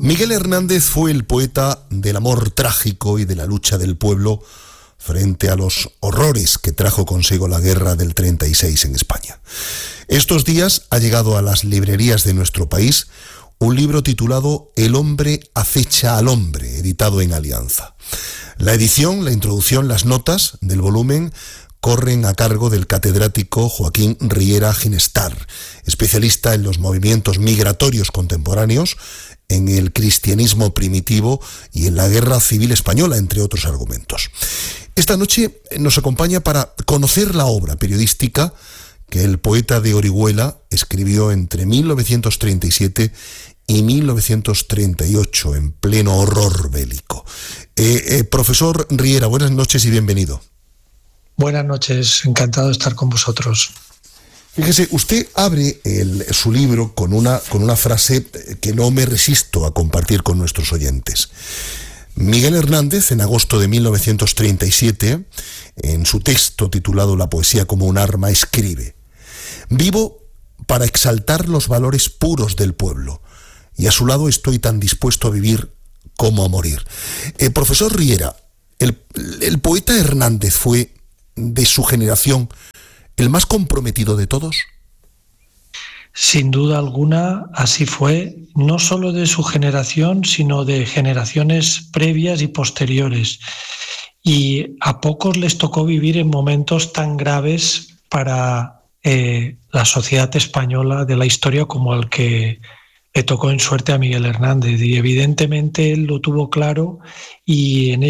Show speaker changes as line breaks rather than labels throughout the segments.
Miguel Hernández fue el poeta del amor trágico y de la lucha del pueblo frente a los horrores que trajo consigo la guerra del 36 en España. Estos días ha llegado a las librerías de nuestro país un libro titulado El hombre acecha al hombre, editado en Alianza. La edición, la introducción, las notas del volumen corren a cargo del catedrático Joaquín Riera Ginestar, especialista en los movimientos migratorios contemporáneos, en el cristianismo primitivo y en la guerra civil española, entre otros argumentos. Esta noche nos acompaña para conocer la obra periodística que el poeta de Orihuela escribió entre 1937 y 1938, en pleno horror bélico. Profesor Riera, buenas noches y bienvenido.
Buenas noches, encantado de estar con vosotros.
Fíjese, usted abre su libro con una frase que no me resisto a compartir con nuestros oyentes. Miguel Hernández, en agosto de 1937, en su texto titulado La poesía como un arma, escribe: «Vivo para exaltar los valores puros del pueblo, y a su lado estoy tan dispuesto a vivir como a morir». Profesor Riera, ¿el poeta Hernández fue, de su generación, el más comprometido de todos?
Sin duda alguna, así fue, no solo de su generación, sino de generaciones previas y posteriores. Y a pocos les tocó vivir en momentos tan graves para la sociedad española de la historia como el que le tocó en suerte a Miguel Hernández. Y evidentemente él lo tuvo claro, y en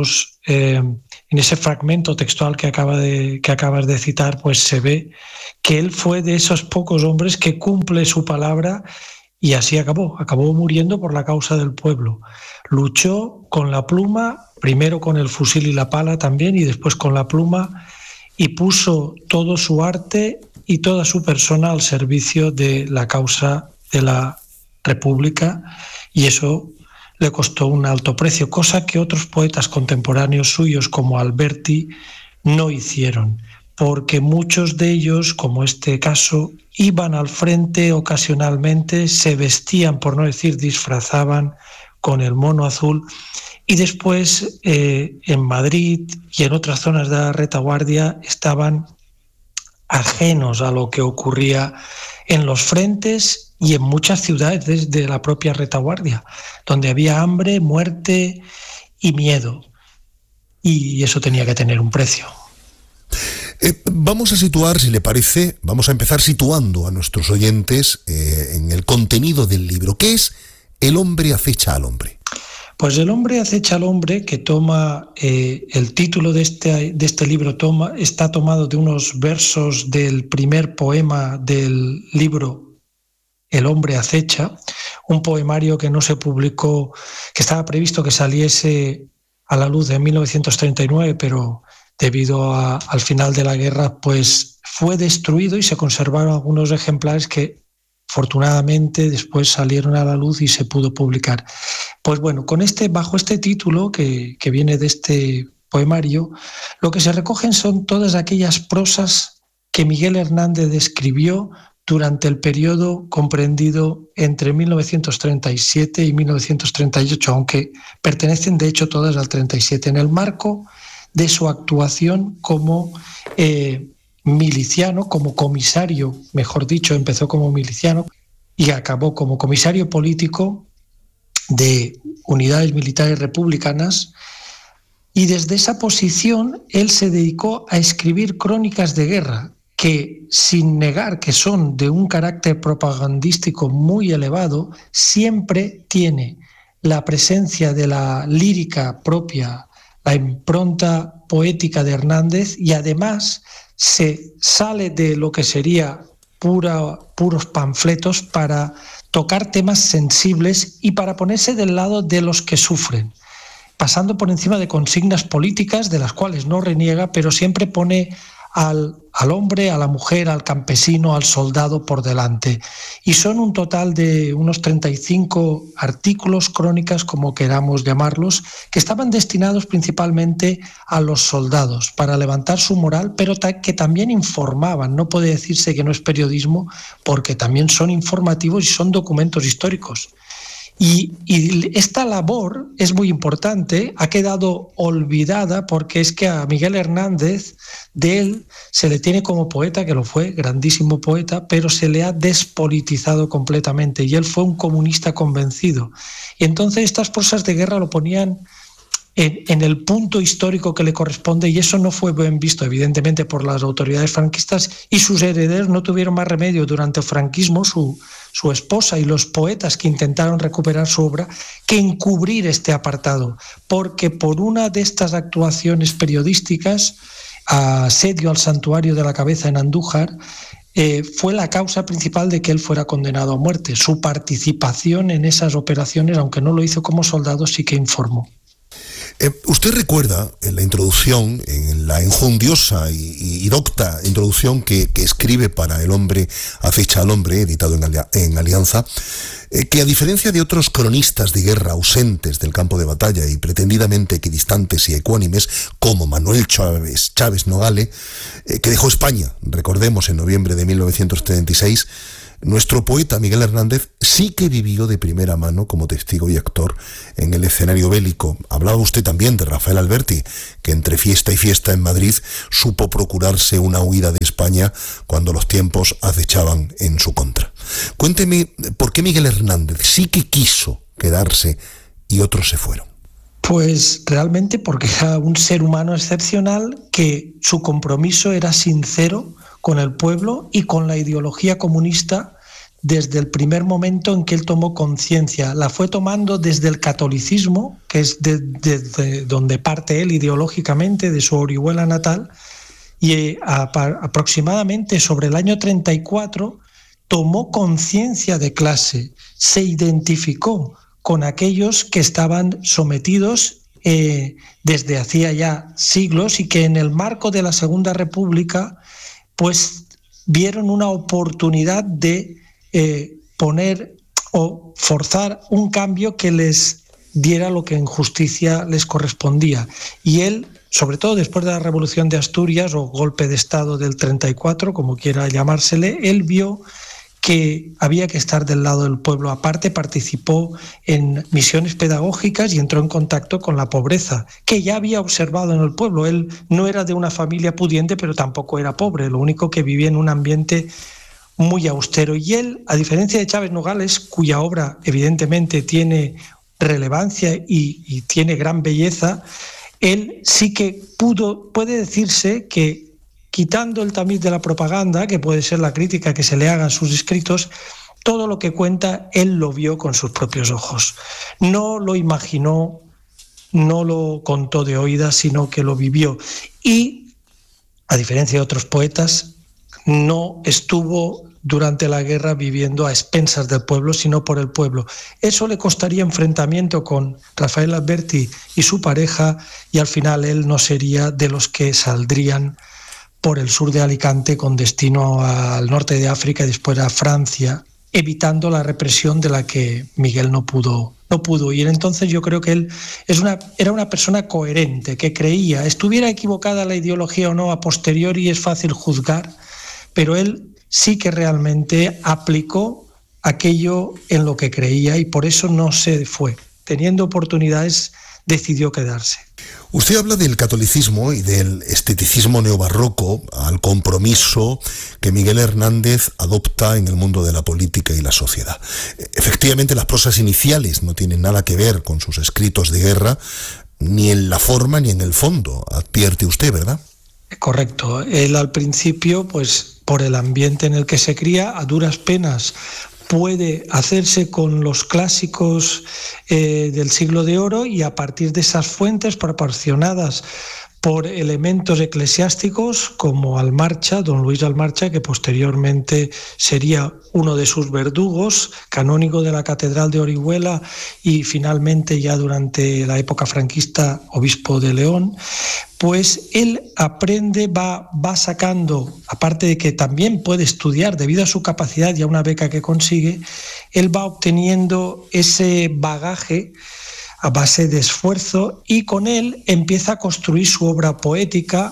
ese fragmento textual que acabas de citar, pues se ve que él fue de esos pocos hombres que cumple su palabra, y así acabó muriendo por la causa del pueblo. Luchó con la pluma, primero con el fusil y la pala también, y después con la pluma, y puso todo su arte y toda su persona al servicio de la causa de la República, y eso le costó un alto precio, cosa que otros poetas contemporáneos suyos como Alberti no hicieron, porque muchos de ellos, como este caso, iban al frente ocasionalmente, se vestían, por no decir disfrazaban, con el mono azul, y después en Madrid y en otras zonas de la retaguardia estaban ajenos a lo que ocurría en los frentes y en muchas ciudades desde la propia retaguardia, donde había hambre, muerte y miedo. Y eso tenía que tener un precio.
Vamos a situar, si le parece, vamos a empezar situando a nuestros oyentes en el contenido del libro. ¿Qué es El hombre acecha al hombre?
Pues El hombre acecha al hombre, que toma el título de este libro, está tomado de unos versos del primer poema del libro El hombre acecha, un poemario que no se publicó, que estaba previsto que saliese a la luz en 1939, pero debido al final de la guerra, pues fue destruido, y se conservaron algunos ejemplares que afortunadamente después salieron a la luz y se pudo publicar. Pues bueno, bajo este título que viene de este poemario, lo que se recogen son todas aquellas prosas que Miguel Hernández escribió durante el periodo comprendido entre 1937 y 1938, aunque pertenecen de hecho todas al 37, en el marco de su actuación como miliciano, como comisario, mejor dicho, empezó como miliciano y acabó como comisario político de unidades militares republicanas, y desde esa posición él se dedicó a escribir crónicas de guerra, que, sin negar que son de un carácter propagandístico muy elevado, siempre tiene la presencia de la lírica propia, la impronta poética de Hernández, y además se sale de lo que sería puros panfletos para tocar temas sensibles y para ponerse del lado de los que sufren, pasando por encima de consignas políticas de las cuales no reniega, pero siempre pone al hombre, a la mujer, al campesino, al soldado por delante. Y son un total de unos 35 artículos, crónicas, como queramos llamarlos, que estaban destinados principalmente a los soldados, para levantar su moral, pero que también informaban. No puede decirse que no es periodismo, porque también son informativos y son documentos históricos. Y esta labor es muy importante, ha quedado olvidada porque es que a Miguel Hernández, de él se le tiene como poeta, que lo fue, grandísimo poeta, pero se le ha despolitizado completamente y él fue un comunista convencido. Y entonces estas prosas de guerra lo ponían en el punto histórico que le corresponde, y eso no fue bien visto, evidentemente, por las autoridades franquistas, y sus herederos no tuvieron más remedio durante el franquismo, su esposa y los poetas que intentaron recuperar su obra, que encubrir este apartado, porque por una de estas actuaciones periodísticas, asedio al santuario de la Cabeza en Andújar, fue la causa principal de que él fuera condenado a muerte. Su participación en esas operaciones, aunque no lo hizo como soldado, sí que informó.
Usted recuerda en la introducción, en la enjundiosa y docta introducción que escribe para El hombre acecha al hombre, editado en Alianza, que a diferencia de otros cronistas de guerra ausentes del campo de batalla y pretendidamente equidistantes y ecuánimes, como Manuel Chávez Nogales, que dejó España, recordemos, en noviembre de 1936, nuestro poeta Miguel Hernández sí que vivió de primera mano como testigo y actor en el escenario bélico. Hablaba usted también de Rafael Alberti, que entre fiesta y fiesta en Madrid supo procurarse una huida de España cuando los tiempos acechaban en su contra. Cuénteme, ¿por qué Miguel Hernández sí que quiso quedarse y otros se fueron?
Pues realmente porque era un ser humano excepcional, que su compromiso era sincero con el pueblo y con la ideología comunista desde el primer momento en que él tomó conciencia. La fue tomando desde el catolicismo, que es desde donde parte él ideológicamente, de su Orihuela natal, y aproximadamente sobre el año 34 tomó conciencia de clase, se identificó con aquellos que estaban sometidos desde hacía ya siglos y que en el marco de la Segunda República pues vieron una oportunidad de poner o forzar un cambio que les diera lo que en justicia les correspondía. Y él, sobre todo después de la Revolución de Asturias o golpe de Estado del 34, como quiera llamársele, él vio que había que estar del lado del pueblo. Aparte, participó en misiones pedagógicas y entró en contacto con la pobreza, que ya había observado en el pueblo. Él no era de una familia pudiente, pero tampoco era pobre, lo único que vivía en un ambiente muy austero. Y él, a diferencia de Chávez Nogales, cuya obra evidentemente tiene relevancia y tiene gran belleza, él sí que puede decirse que, quitando el tamiz de la propaganda, que puede ser la crítica que se le haga a sus escritos, todo lo que cuenta él lo vio con sus propios ojos. No lo imaginó, no lo contó de oídas, sino que lo vivió. Y, a diferencia de otros poetas, no estuvo durante la guerra viviendo a expensas del pueblo, sino por el pueblo. Eso le costaría enfrentamiento con Rafael Alberti y su pareja, y al final él no sería de los que saldrían por el sur de Alicante con destino al norte de África y después a Francia, evitando la represión de la que Miguel no pudo ir. Entonces yo creo que él era una persona coherente, que creía, estuviera equivocada la ideología o no, a posteriori es fácil juzgar, pero él sí que realmente aplicó aquello en lo que creía y por eso no se fue. Teniendo oportunidades, decidió quedarse.
Usted habla del catolicismo y del esteticismo neobarroco al compromiso que Miguel Hernández adopta en el mundo de la política y la sociedad. Efectivamente, las prosas iniciales no tienen nada que ver con sus escritos de guerra, ni en la forma ni en el fondo, advierte usted, ¿verdad?
Correcto. Él al principio, pues por el ambiente en el que se cría, a duras penas puede hacerse con los clásicos del siglo de oro, y a partir de esas fuentes proporcionadas por elementos eclesiásticos como Almarcha, don Luis Almarcha, que posteriormente sería uno de sus verdugos, canónigo de la Catedral de Orihuela y finalmente ya durante la época franquista obispo de León, pues él aprende, va sacando, aparte de que también puede estudiar debido a su capacidad y a una beca que consigue, él va obteniendo ese bagaje a base de esfuerzo, y con él empieza a construir su obra poética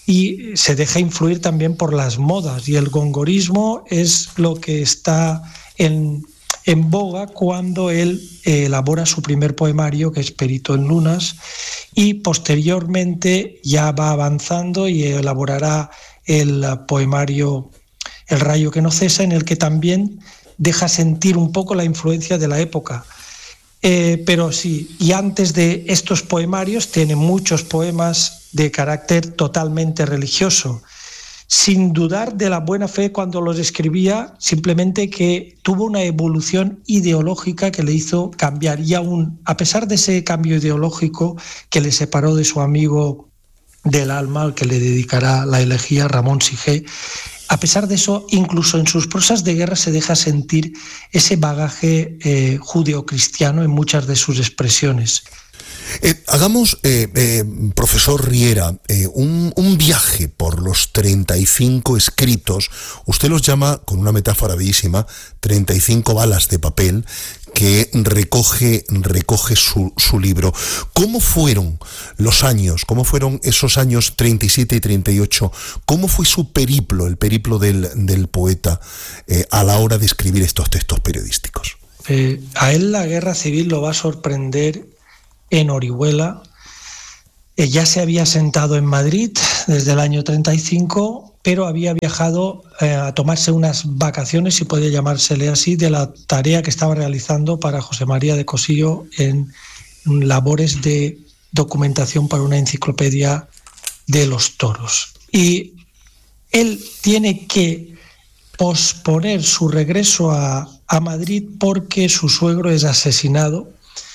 y se deja influir también por las modas, y el gongorismo es lo que está en en boga cuando él elabora su primer poemario, que es Perito en Lunas, y posteriormente ya va avanzando y elaborará el poemario El rayo que no cesa, en el que también deja sentir un poco la influencia de la época. Pero sí, y antes de estos poemarios tiene muchos poemas de carácter totalmente religioso, sin dudar de la buena fe cuando los escribía, simplemente que tuvo una evolución ideológica que le hizo cambiar. Y aún, a pesar de ese cambio ideológico que le separó de su amigo del alma, al que le dedicará la elegía, Ramón Sige, a pesar de eso, incluso en sus prosas de guerra se deja sentir ese bagaje judeocristiano en muchas de sus expresiones.
Hagamos, profesor Riera, un viaje por los 35 escritos. Usted los llama, con una metáfora bellísima, 35 balas de papel que recoge su libro. ¿Cómo fueron los años? ¿Cómo fueron esos años 37 y 38? ¿Cómo fue su periplo, el periplo del poeta, a la hora de escribir estos textos periodísticos?
A él la guerra civil lo va a sorprender en Orihuela. Ya se había asentado en Madrid desde el año 35, pero había viajado a tomarse unas vacaciones, si puede llamársele así, de la tarea que estaba realizando para José María de Cosillo en labores de documentación para una enciclopedia de los toros. Y él tiene que posponer su regreso a Madrid porque su suegro es asesinado.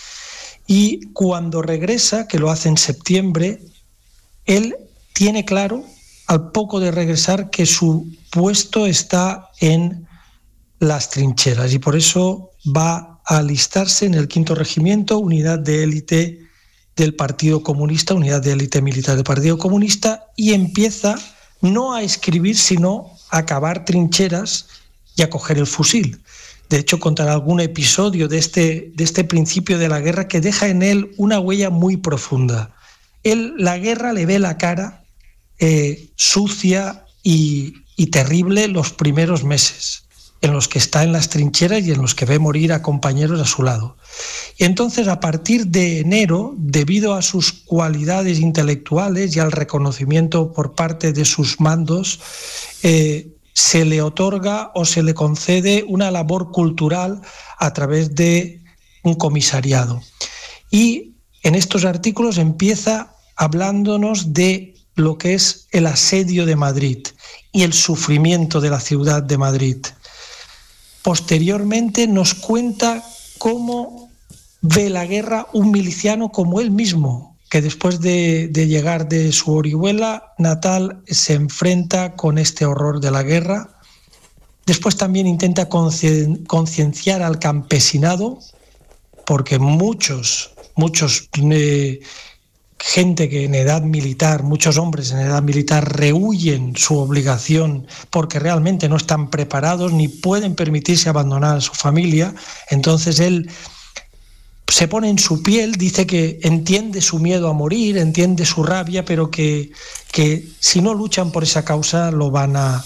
Y cuando regresa, que lo hace en septiembre, él tiene claro, al poco de regresar, que su puesto está en las trincheras y por eso va a alistarse en el 5º Regimiento, unidad de élite del Partido Comunista, unidad de élite militar del Partido Comunista, y empieza no a escribir, sino a cavar trincheras y a coger el fusil. De hecho, contará algún episodio de este principio de la guerra que deja en él una huella muy profunda. Él, la guerra le ve la cara sucia y terrible los primeros meses, en los que está en las trincheras y en los que ve morir a compañeros a su lado. Y entonces, a partir de enero, debido a sus cualidades intelectuales y al reconocimiento por parte de sus mandos, se le otorga o se le concede una labor cultural a través de un comisariado. Y en estos artículos empieza hablándonos de lo que es el asedio de Madrid y el sufrimiento de la ciudad de Madrid. Posteriormente nos cuenta cómo ve la guerra un miliciano como él mismo, que después de llegar de su Orihuela natal se enfrenta con este horror de la guerra. Después también intenta concienciar al campesinado, porque muchos gente que en edad militar, muchos hombres en edad militar rehuyen su obligación porque realmente no están preparados ni pueden permitirse abandonar a su familia. Entonces él se pone en su piel, dice que entiende su miedo a morir, entiende su rabia, pero que si no luchan por esa causa lo van a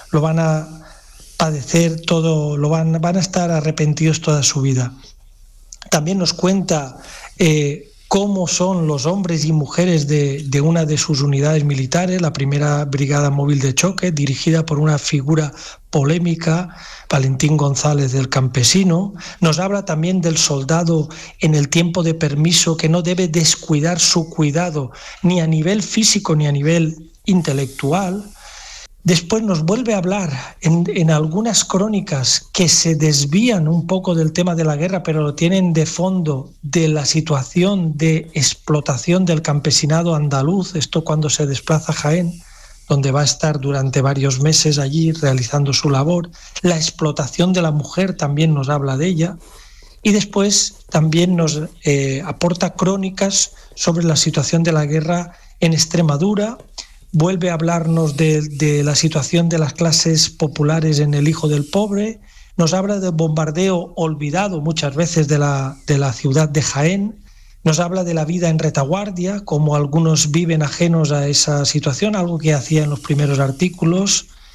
padecer todo, van a estar arrepentidos toda su vida. También nos cuenta cómo son los hombres y mujeres de una de sus unidades militares, la primera Brigada Móvil de Choque, dirigida por una figura polémica, Valentín González del Campesino. Nos habla también del soldado en el tiempo de permiso, que no debe descuidar su cuidado ni a nivel físico ni a nivel intelectual. Después nos vuelve a hablar en algunas crónicas que se desvían un poco del tema de la guerra, pero lo tienen de fondo, de la situación de explotación del campesinado andaluz, esto cuando se desplaza a Jaén, donde va a estar durante varios meses allí realizando su labor. La explotación de la mujer también nos habla de ella. Y después también nos aporta crónicas sobre la situación de la guerra en Extremadura. Vuelve a hablarnos de la situación de las clases populares en El hijo del pobre. Nos habla del bombardeo olvidado muchas veces de la ciudad de Jaén. Nos habla de la vida en retaguardia, cómo algunos viven ajenos a esa situación, algo que hacía en los primeros artículos.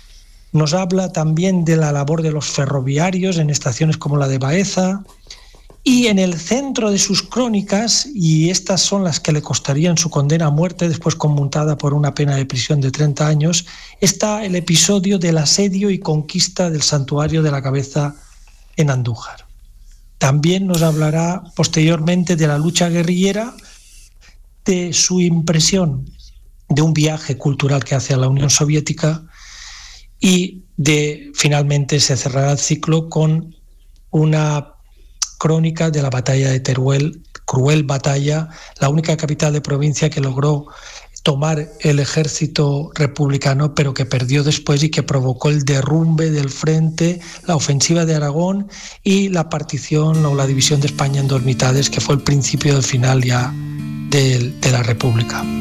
Nos habla también de la labor de los ferroviarios en estaciones como la de Baeza. Y en el centro de sus crónicas, y estas son las que le costarían su condena a muerte, después conmutada por una pena de prisión de 30 años, está el episodio del asedio y conquista del Santuario de la Cabeza en Andújar. También nos hablará posteriormente de la lucha guerrillera, de su impresión de un viaje cultural que hace a la Unión Soviética y finalmente se cerrará el ciclo con una crónica de la batalla de Teruel, cruel batalla, la única capital de provincia que logró tomar el ejército republicano, pero que perdió después y que provocó el derrumbe del frente, la ofensiva de Aragón y la partición o la división de España en dos mitades, que fue el principio del final ya de la República.